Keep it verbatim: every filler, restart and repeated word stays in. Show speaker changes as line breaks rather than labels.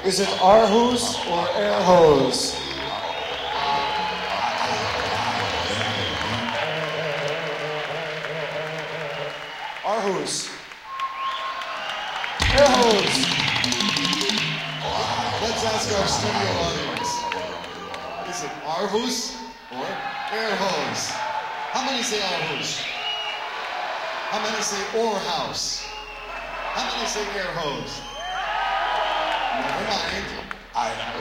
Is it Aarhus or air hose? Aarhus. Air hose.
Let's ask our studio audience. Is it Aarhus or air hose? How many say Aarhus? How many say Oorhouse? How many say air hose? Never mind.
I